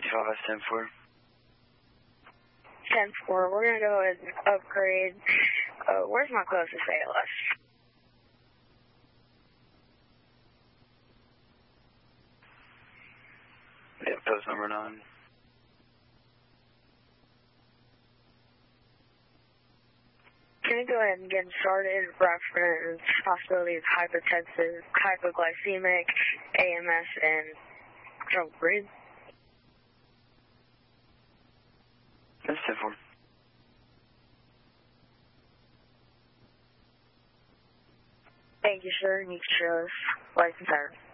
55 10-4, we're going to go ahead and upgrade. Where's my closest ALS? Yeah, post number 9. Can you go ahead and get started? Reference possibility of hypertensive, hypoglycemic, AMS, and trouble breathing. That's 10-4. Thank you, sir. You can show us license